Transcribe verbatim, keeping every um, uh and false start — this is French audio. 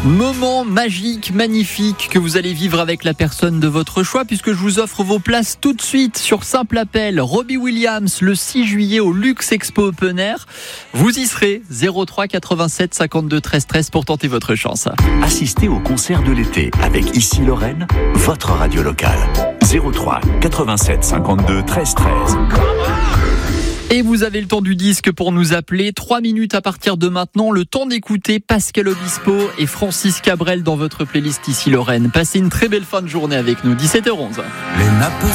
Moment magique, magnifique que vous allez vivre avec la personne de votre choix, puisque je vous offre vos places tout de suite sur simple appel. Robbie Williams le six juillet au Luxe Expo Open Air. Vous y serez. zéro trois quatre-vingt-sept cinquante-deux treize treize pour tenter votre chance. Assistez au concert de l'été avec Ici Lorraine, votre radio locale. zéro trois quatre-vingt-sept cinquante-deux treize treize. Et vous avez le temps du disque pour nous appeler. Trois minutes à partir de maintenant. Le temps d'écouter Pascal Obispo et Francis Cabrel dans votre playlist Ici Lorraine. Passez une très belle fin de journée avec nous. dix-sept heures onze. Les nappes